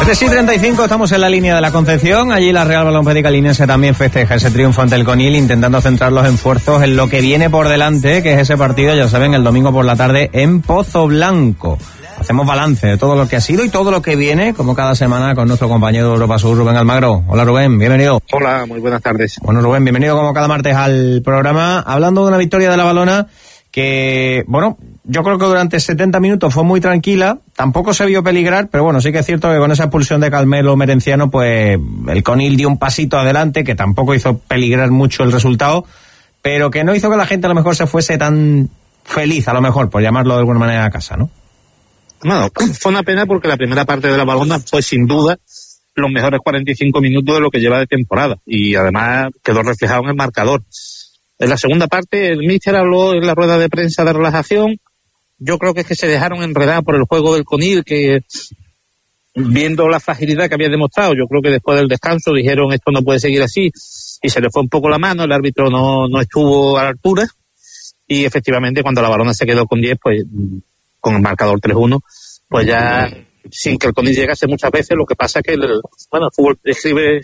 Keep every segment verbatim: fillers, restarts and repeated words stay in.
Este sí, treinta y cinco, estamos en la línea de la Concepción. Allí la Real Balompédica Linense también festeja ese triunfo ante el Conil, intentando centrar los esfuerzos en lo que viene por delante, que es ese partido, ya saben, el domingo por la tarde en Pozoblanco. Hacemos balance de todo lo que ha sido y todo lo que viene, como cada semana, con nuestro compañero de Europa Sur, Rubén Almagro. Hola, Rubén, bienvenido. Hola, muy buenas tardes. Bueno, Rubén, bienvenido como cada martes al programa, hablando de una victoria de la Valona que, bueno, yo creo que durante setenta minutos fue muy tranquila, tampoco se vio peligrar, pero bueno, sí que es cierto que con esa expulsión de Carmelo Merenciano, pues el Conil dio un pasito adelante, que tampoco hizo peligrar mucho el resultado, pero que no hizo que la gente a lo mejor se fuese tan feliz, a lo mejor, por llamarlo de alguna manera, a casa, ¿no? Bueno, fue una pena porque la primera parte de la Valona fue sin duda los mejores cuarenta y cinco minutos de lo que lleva de temporada, y además quedó reflejado en el marcador. En la segunda parte, el míster habló en la rueda de prensa de relajación. Yo creo que es que se dejaron enredar por el juego del Conil, que viendo la fragilidad que había demostrado, yo creo que después del descanso dijeron esto no puede seguir así, y se le fue un poco la mano, el árbitro no, no estuvo a la altura, y efectivamente cuando la Valona se quedó con diez, pues con el marcador tres uno, pues ya sin que el Conil llegase muchas veces, lo que pasa es que el, bueno, el fútbol escribe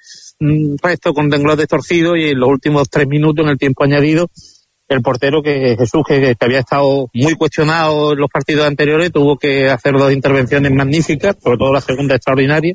esto con renglón torcido, y en los últimos tres minutos, en el tiempo añadido, el portero, que Jesús, que, que había estado muy cuestionado en los partidos anteriores, tuvo que hacer dos intervenciones magníficas, sobre todo la segunda extraordinaria,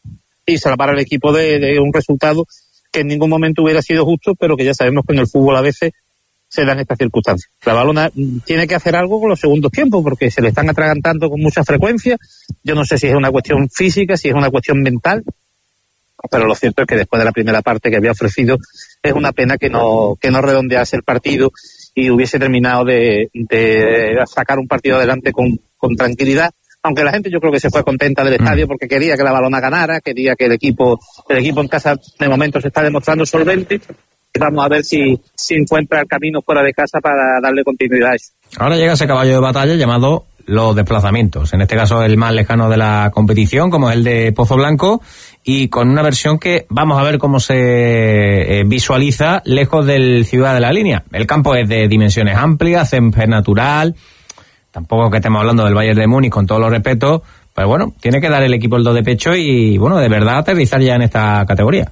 y salvar al equipo de, de un resultado que en ningún momento hubiera sido justo, pero que ya sabemos que en el fútbol a veces se dan estas circunstancias. La Valona tiene que hacer algo con los segundos tiempos, porque se le están atragantando con mucha frecuencia. Yo no sé si es una cuestión física, si es una cuestión mental, pero lo cierto es que después de la primera parte que había ofrecido, es una pena que no que no redondease el partido y hubiese terminado de, de sacar un partido adelante con, con tranquilidad, aunque la gente yo creo que se fue contenta del estadio porque quería que la Valona ganara, quería que el equipo el equipo en casa de momento se está demostrando solvente. Vamos a ver si, si encuentra el camino fuera de casa para darle continuidad a eso. Ahora llega ese caballo de batalla llamado los desplazamientos, en este caso el más lejano de la competición, como es el de Pozoblanco, y con una versión que vamos a ver cómo se eh, visualiza lejos del Ciudad de la Línea. El campo es de dimensiones amplias, césped natural, tampoco que estemos hablando del Bayern de Múnich, con todos los respetos, pero bueno, tiene que dar el equipo el do de pecho y, bueno, de verdad aterrizar ya en esta categoría.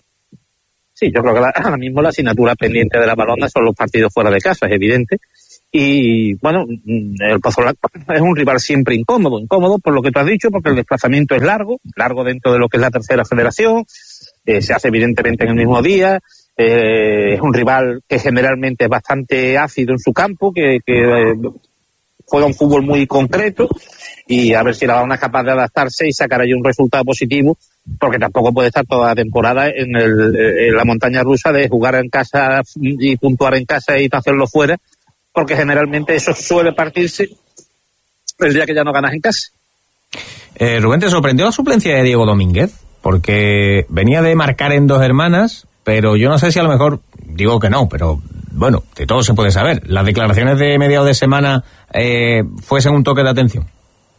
Sí, yo creo que la, ahora mismo la asignatura pendiente de la Valona son los partidos fuera de casa, es evidente. Y bueno, el Pozoblanco es un rival siempre incómodo, incómodo por lo que tú has dicho, porque el desplazamiento es largo, largo dentro de lo que es la tercera federación, eh, se hace evidentemente en el mismo día, eh, es un rival que generalmente es bastante ácido en su campo, que, que eh, juega un fútbol muy concreto, y a ver si la Valona es capaz de adaptarse y sacar ahí un resultado positivo, porque tampoco puede estar toda la temporada en, el, en la montaña rusa de jugar en casa y puntuar en casa y hacerlo fuera, porque generalmente eso suele partirse el día que ya no ganas en casa. Eh, Rubén, ¿te sorprendió la suplencia de Diego Domínguez? Porque venía de marcar en Dos Hermanas, pero yo no sé si a lo mejor, digo que no, pero bueno, de todo se puede saber. ¿Las declaraciones de mediados de semana eh, fuesen un toque de atención?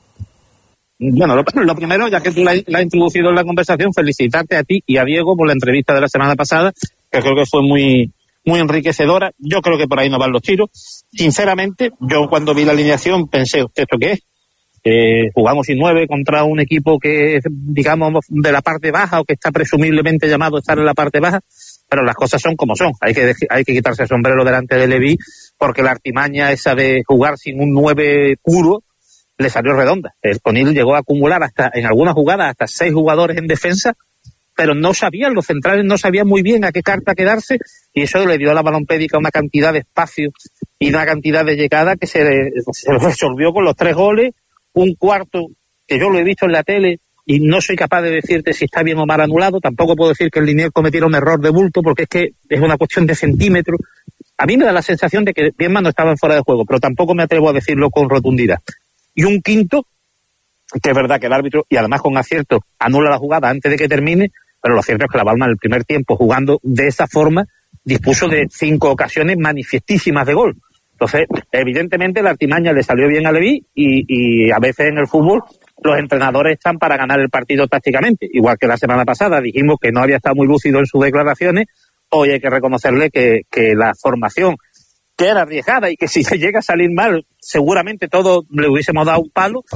Bueno, lo, lo primero, ya que tú la, la has introducido en la conversación, felicitarte a ti y a Diego por la entrevista de la semana pasada, que creo que fue muy muy enriquecedora. Yo creo que por ahí no van los tiros. Sinceramente, yo cuando vi la alineación pensé, ¿esto qué es? Eh, jugamos sin nueve contra un equipo que es, digamos, de la parte baja, o que está presumiblemente llamado a estar en la parte baja, pero las cosas son como son. Hay que hay que quitarse el sombrero delante de Leví, porque la artimaña esa de jugar sin un nueve puro le salió redonda. El Conil llegó a acumular hasta en algunas jugadas hasta seis jugadores en defensa, pero no sabían, los centrales no sabían muy bien a qué carta quedarse, y eso le dio a la Balompédica una cantidad de espacio y una cantidad de llegada que se, se resolvió con los tres goles, un cuarto que yo lo he visto en la tele y no soy capaz de decirte si está bien o mal anulado. Tampoco puedo decir que el Liniers cometiera un error de bulto, porque es que es una cuestión de centímetros. A mí me da la sensación de que Bielma no estaba en fuera de juego, pero tampoco me atrevo a decirlo con rotundidad. Y un quinto, que es verdad que el árbitro, y además con acierto, anula la jugada antes de que termine, pero lo cierto es que la Palma en el primer tiempo, jugando de esa forma, dispuso de cinco ocasiones manifiestísimas de gol. Entonces, evidentemente la artimaña le salió bien a Leví, y, y a veces en el fútbol los entrenadores están para ganar el partido tácticamente. Igual que la semana pasada dijimos que no había estado muy lúcido en sus declaraciones, hoy hay que reconocerle que, que la formación, que era arriesgada y que si se llega a salir mal, seguramente todos le hubiésemos dado un palo. Total.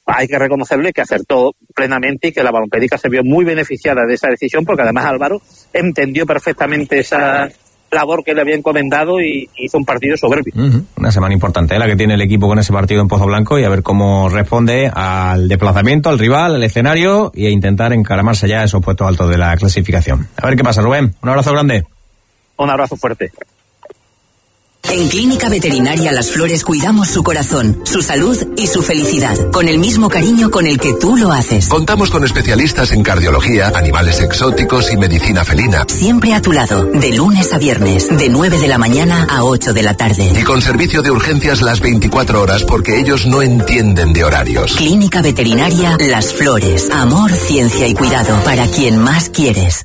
hay que reconocerle que acertó plenamente y que la Balompédica se vio muy beneficiada de esa decisión, porque además Álvaro entendió perfectamente esa labor que le había encomendado y hizo un partido soberbio. Uh-huh. Una semana importante, ¿eh? La que tiene el equipo con ese partido en Pozoblanco, y a ver cómo responde al desplazamiento, al rival, al escenario, y a intentar encaramarse ya a esos puestos altos de la clasificación. A ver qué pasa, Rubén. Un abrazo grande. Un abrazo fuerte. En Clínica Veterinaria Las Flores cuidamos su corazón, su salud y su felicidad, con el mismo cariño con el que tú lo haces. Contamos con especialistas en cardiología, animales exóticos y medicina felina. Siempre a tu lado, de lunes a viernes, de nueve de la mañana a ocho de la tarde. Y con servicio de urgencias las veinticuatro horas, porque ellos no entienden de horarios. Clínica Veterinaria Las Flores. Amor, ciencia y cuidado para quien más quieres.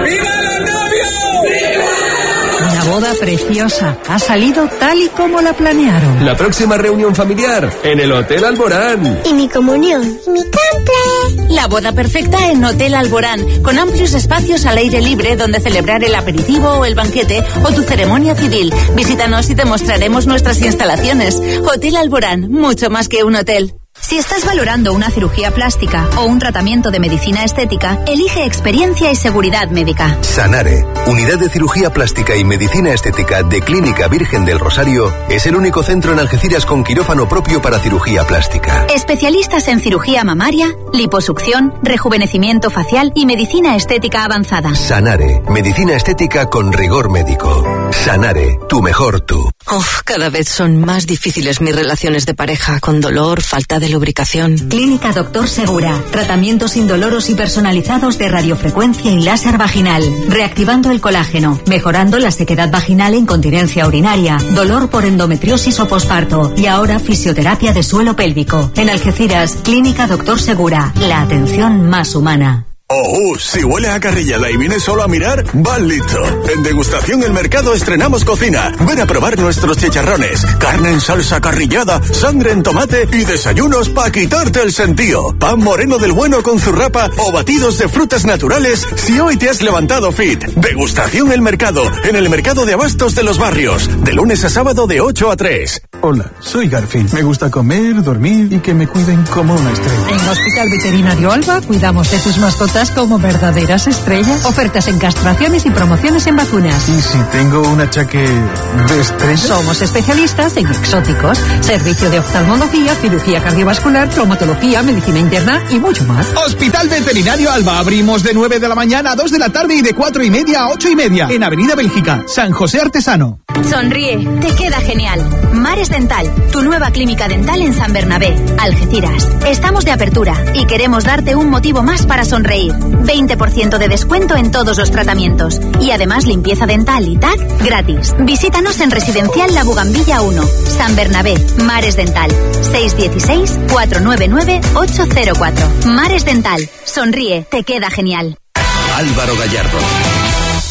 Una boda preciosa. Ha salido tal y como la planearon. La próxima reunión familiar en el Hotel Alborán. Y mi comunión. Y mi cumple. La boda perfecta en Hotel Alborán, con amplios espacios al aire libre donde celebrar el aperitivo o el banquete o tu ceremonia civil. Visítanos y te mostraremos nuestras instalaciones. Hotel Alborán, mucho más que un hotel. Si estás valorando una cirugía plástica o un tratamiento de medicina estética, elige experiencia y seguridad médica. Sanare, Unidad de Cirugía Plástica y Medicina Estética de Clínica Virgen del Rosario, es el único centro en Algeciras con quirófano propio para cirugía plástica. Especialistas en cirugía mamaria, liposucción, rejuvenecimiento facial y medicina estética avanzada. Sanare, Medicina Estética con rigor médico. Sanare, tu mejor tú. Uf, cada vez son más difíciles mis relaciones de pareja, con dolor, falta de lubricación. Clínica Doctor Segura. Tratamientos indoloros y personalizados de radiofrecuencia y láser vaginal. Reactivando el colágeno, mejorando la sequedad vaginal e incontinencia urinaria, dolor por endometriosis o posparto. Y ahora fisioterapia de suelo pélvico. En Algeciras, Clínica Doctor Segura. La atención más humana. Oh, uh, si huele a carrillada y vienes solo a mirar, vas listo. En Degustación El Mercado estrenamos cocina. Ven a probar nuestros chicharrones, carne en salsa carrillada, sangre en tomate y desayunos para quitarte el sentido. Pan moreno del bueno con zurrapa o batidos de frutas naturales si hoy te has levantado fit. Degustación El Mercado, en el Mercado de Abastos de los Barrios, de lunes a sábado de ocho a tres. Hola, soy Garfield. Me gusta comer, dormir y que me cuiden como una estrella. En Hospital Veterinario Alba cuidamos de tus mascotas como verdaderas estrellas. Ofertas en castraciones y promociones en vacunas. ¿Y si tengo un achaque de estrella? Somos especialistas en exóticos, servicio de oftalmología, cirugía cardiovascular, traumatología, medicina interna y mucho más. Hospital Veterinario Alba. Abrimos de nueve de la mañana a dos de la tarde y de cuatro y media a ocho y media. En Avenida Bélgica, San José Artesano. Sonríe, te queda genial. Mares Dental, tu nueva clínica dental en San Bernabé, Algeciras. Estamos de apertura y queremos darte un motivo más para sonreír. veinte por ciento de descuento en todos los tratamientos. Y además limpieza dental y T A C gratis. Visítanos en Residencial La Bugambilla uno, San Bernabé, Mares Dental. seis uno seis, cuatro nueve nueve, ocho cero cuatro. Mares Dental. Sonríe, te queda genial. Álvaro Gallardo.